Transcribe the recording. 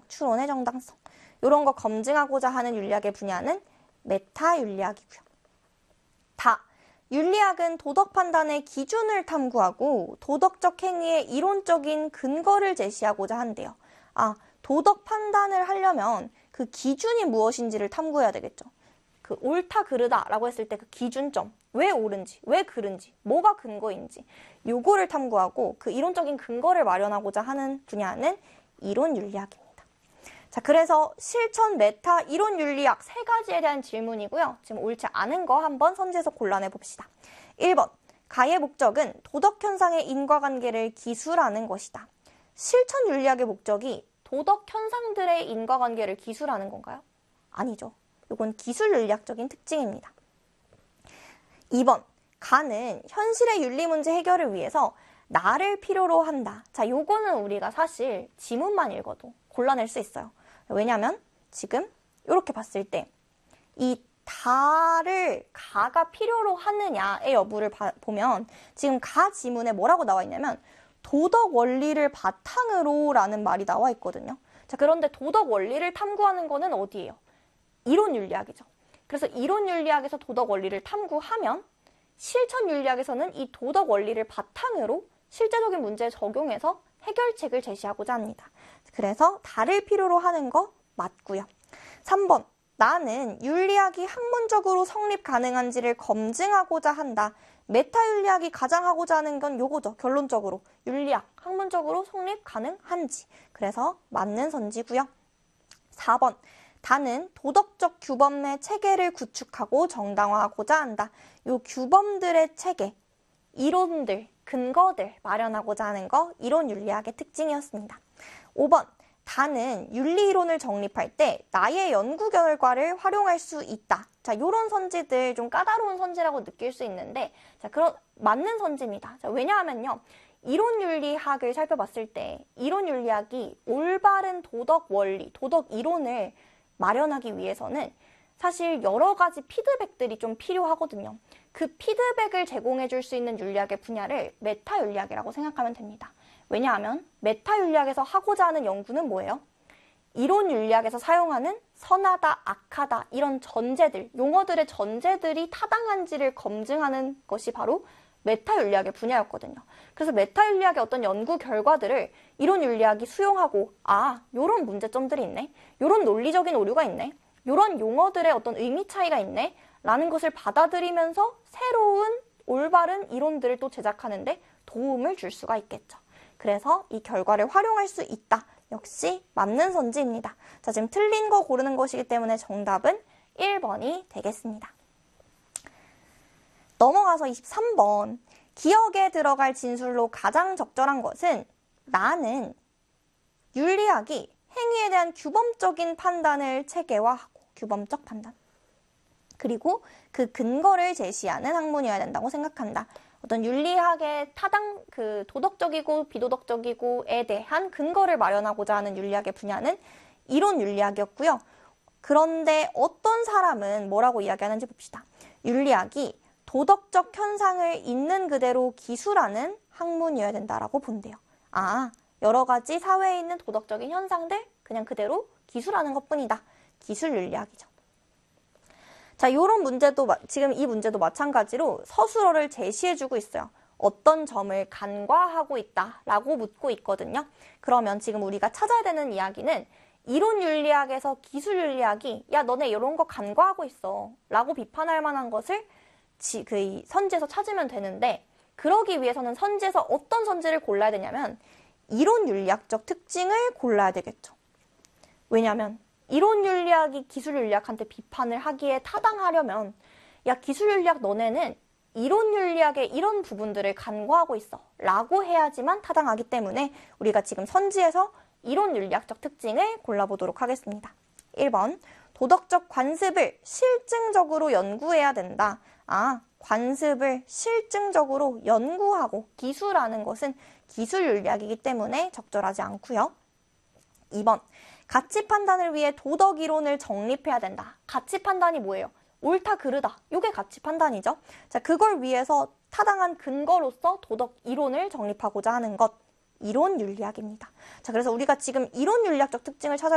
윤리학, 추론의 정당성. 이런 거 검증하고자 하는 윤리학의 분야는 메타 윤리학이고요. 윤리학은 도덕 판단의 기준을 탐구하고 도덕적 행위의 이론적인 근거를 제시하고자 한대요. 도덕 판단을 하려면 그 기준이 무엇인지를 탐구해야 되겠죠. 그 옳다 그르다라고 했을 때 그 기준점, 왜 옳은지, 왜 그른지, 뭐가 근거인지 요거를 탐구하고 그 이론적인 근거를 마련하고자 하는 분야는 이론 윤리학입니다. 자, 그래서 실천, 메타, 이론 윤리학 세 가지에 대한 질문이고요. 지금 옳지 않은 거 한번 선지에서 골라내 봅시다. 1번, 가의 목적은 도덕 현상의 인과관계를 기술하는 것이다. 실천 윤리학의 목적이 도덕 현상들의 인과관계를 기술하는 건가요? 아니죠. 이건 기술 윤리학적인 특징입니다. 2번, 가는 현실의 윤리 문제 해결을 위해서 나를 필요로 한다. 자, 요거는 우리가 사실 지문만 읽어도 골라낼 수 있어요. 왜냐면 지금 이렇게 봤을 때 이 다를 가가 필요로 하느냐의 여부를 보면 지금 가 지문에 뭐라고 나와 있냐면 도덕 원리를 바탕으로 라는 말이 나와 있거든요. 자, 그런데 도덕 원리를 탐구하는 거는 어디예요? 이론 윤리학이죠. 그래서 이론 윤리학에서 도덕 원리를 탐구하면 실천 윤리학에서는 이 도덕 원리를 바탕으로 실제적인 문제에 적용해서 해결책을 제시하고자 합니다. 그래서 다를 필요로 하는 거 맞고요. 3번, 나는 윤리학이 학문적으로 성립 가능한지를 검증하고자 한다. 메타 윤리학이 가장 하고자 하는 건 요거죠. 결론적으로 윤리학 학문적으로 성립 가능한지. 그래서 맞는 선지고요. 4번, 다는 도덕적 규범의 체계를 구축하고 정당화하고자 한다. 요 규범들의 체계, 이론들, 근거들 마련하고자 하는 거 이론 윤리학의 특징이었습니다. 5번, 다는 윤리이론을 정립할 때 나의 연구 결과를 활용할 수 있다. 자, 요런 선지들 좀 까다로운 선지라고 느낄 수 있는데, 자, 맞는 선지입니다. 자, 왜냐하면요, 이론 윤리학을 살펴봤을 때 이론 윤리학이 올바른 도덕 원리, 도덕 이론을 마련하기 위해서는 사실 여러 가지 피드백들이 좀 필요하거든요. 그 피드백을 제공해 줄 수 있는 윤리학의 분야를 메타 윤리학이라고 생각하면 됩니다. 왜냐하면 메타 윤리학에서 하고자 하는 연구는 뭐예요? 이론 윤리학에서 사용하는 선하다, 악하다 이런 전제들, 용어들의 전제들이 타당한지를 검증하는 것이 바로 메타 윤리학의 분야였거든요. 그래서 메타 윤리학의 어떤 연구 결과들을 이론 윤리학이 수용하고 요런 문제점들이 있네, 요런 논리적인 오류가 있네, 요런 용어들의 어떤 의미 차이가 있네 라는 것을 받아들이면서 새로운 올바른 이론들을 또 제작하는데 도움을 줄 수가 있겠죠. 그래서 이 결과를 활용할 수 있다. 역시 맞는 선지입니다. 자, 지금 틀린 거 고르는 것이기 때문에 정답은 1번이 되겠습니다. 넘어가서 23번. 기억에 들어갈 진술로 가장 적절한 것은 나는 윤리학이 행위에 대한 규범적인 판단을 체계화하고 규범적 판단. 그리고 그 근거를 제시하는 학문이어야 된다고 생각한다. 어떤 윤리학의 도덕적이고 비도덕적이고에 대한 근거를 마련하고자 하는 윤리학의 분야는 이론 윤리학이었고요. 그런데 어떤 사람은 뭐라고 이야기하는지 봅시다. 윤리학이 도덕적 현상을 있는 그대로 기술하는 학문이어야 된다라고 본대요. 여러 가지 사회에 있는 도덕적인 현상들 그냥 그대로 기술하는 것뿐이다. 기술 윤리학이죠. 자, 요런 문제도, 지금 이 문제도 마찬가지로 서술어를 제시해주고 있어요. 어떤 점을 간과하고 있다라고 묻고 있거든요. 그러면 지금 우리가 찾아야 되는 이야기는 이론 윤리학에서 기술 윤리학이 너네 이런 거 간과하고 있어 라고 비판할 만한 것을 그 선지에서 찾으면 되는데, 그러기 위해서는 선지에서 어떤 선지를 골라야 되냐면 이론 윤리학적 특징을 골라야 되겠죠. 왜냐하면 이론 윤리학이 기술 윤리학한테 비판을 하기에 타당하려면 기술 윤리학 너네는 이론 윤리학의 이런 부분들을 간과하고 있어 라고 해야지만 타당하기 때문에 우리가 지금 선지에서 이론 윤리학적 특징을 골라보도록 하겠습니다. 1번, 도덕적 관습을 실증적으로 연구해야 된다. 관습을 실증적으로 연구하고 기술하는 것은 기술 윤리학이기 때문에 적절하지 않고요. 2번, 가치 판단을 위해 도덕 이론을 정립해야 된다. 가치 판단이 뭐예요? 옳다, 그르다. 이게 가치 판단이죠. 자, 그걸 위해서 타당한 근거로서 도덕 이론을 정립하고자 하는 것. 이론 윤리학입니다. 자, 그래서 우리가 지금 이론 윤리학적 특징을 찾아야